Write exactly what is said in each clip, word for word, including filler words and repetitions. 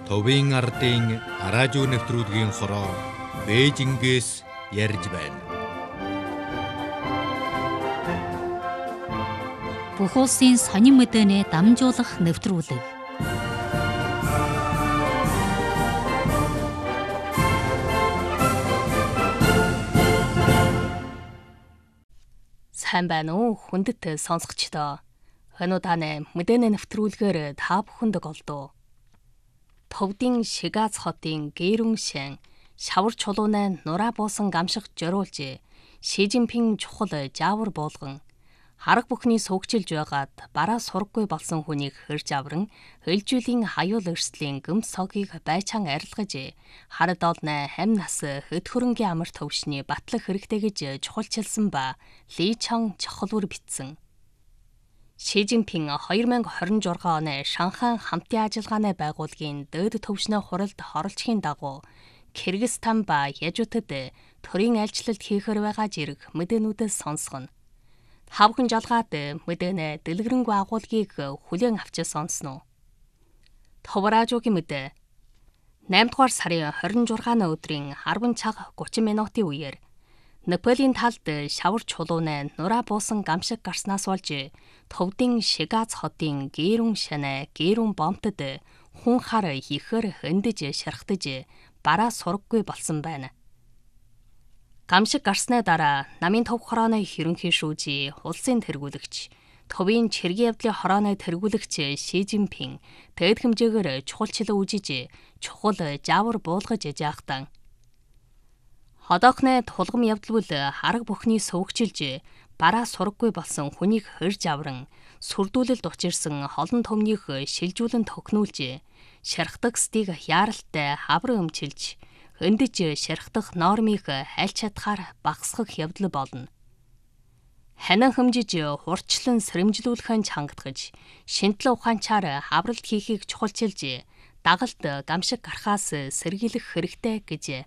Товын ардын араажуу нэвтрүүлгийн хороо Бээжингээс ярьж байна. Бүх улсын сонин мэдээний дамжуулах нэвтрүүлэг. Сайн байна уу хүндэт сонсогчдоо. Өнөөдөр мэдээний нэвтрүүлгээр та бүхэнд голдуу. Товдын Шигац хотын Гэрүн шин шавар чулуунаа нураа буусан гамшиг жөрүүлж Шижинпин чухал жаавар болгон хараг бүхний сөгчилж байгаад бараа сурггүй болсон хүнийг хэрж авран хөлжүүлийн хаюул өрслийн гөм согийг байчаан арилгаж харад олны хам нас хөд хөрөнгийн амар төвшний батлах хэрэгтэй гэж чухалчилсан ба Ли Чон чухалвар битсэн. Шижинпин две тысячи двадцать шесть оны Шанхай хамтын ажиллагааны байгууллагын дээд төвшний хуралд оролцохын дагуу Кыргызстан ба Яжутад төрийн айлчлалт хийхээр байгаа зэрэг мэдээнүүдээс сонсгоно. Хавхан жалгаад мэдэнэ дэлгэрэнгүй агуулгыг хүлээн авч сонсно. Товраажуугийн мэдээ eight дугаар сарын twenty-six өдрийн ten цаг thirty минутын үеэр Неполийн талд шавар чулуунаа нураа буусан гамшиг гарснаас болж Товдын Шигац хотын Гэрүн шанаа Гэрүн бомтод хүн хар ихээр хөндөж шархтаж бараа сурггүй болсон байна. Гамшиг гарсны дараа намын төв хорооны ерөнхий шүүжий улсын тэргүүлэгч Товын чиргийн явдлын хорооны тэргүүлэгч Шижинпин тэд хэмжээгээр чухалчлал үүжиж чухал жаавар буулгаж яахтан Одоохны тулгам явдал бол хараг бүхний сөвгчилж бараа сурггүй болсон хүнийг хэрж авран сүрдүүлэлд учирсан холон төмнийх шилжүүлэн төгнүүлж шархдаг стиг яаралтай хавар өмчилж хөндөж шархдах нормыг хайлт чадхаар багасгах явдал болно. Ханан хэмжиж хурцлан сэрэмжлүүлхэн чангатгаж шинтлэн ухаанчаар хавралт хийхийг чухалчилж дагалт гамшиг гарахаас сэргийлэх хэрэгтэй гэж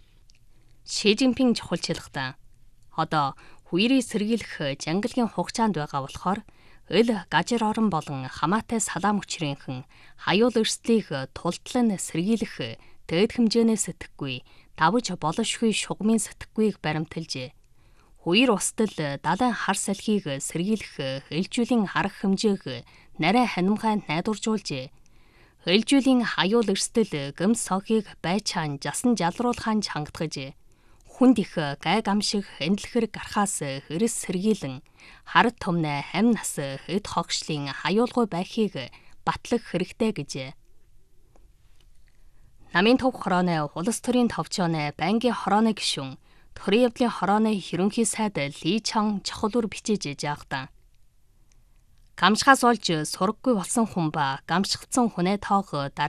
Шижинпин чухалчилгахдаа одоо хуурийг сэргийлэх жангалгийн хугацаанд байгаа болохоор эл гажир орон болон хамаатай салаам хүчрийнхэн хаюул өрслийг тултлан сэргийлэх дээд хэмжээний сэтгэхгүй давж болошгүй шугамын сэтгэхүйг баримталж хоёр устдал далайн хар салхийг сэргийлэх хөлжүүлийн арга хэмжээг нарай ханимгай найдваржуулж хөлжүүлийн хаюул өрсдөл гөм согийг байчаан жасан жалруулахын чангатгаж хүнд их гай гамшиг хэндлэхэр гарахаас хэрэс сэргийлэн хард томны хам нас хэд хогшлын хаюулгүй байхыг батлах хэрэгтэй гэж намын төв хорооны улс төрийн товчооны бангийн хорооны гишүүн төрийн явдлын хорооны ерөнхий сайд Ли Чон чухалвар бичиж яахтан гамшихаас олж сурггүй болсон хүн ба гамшигдсан хүнээ тоог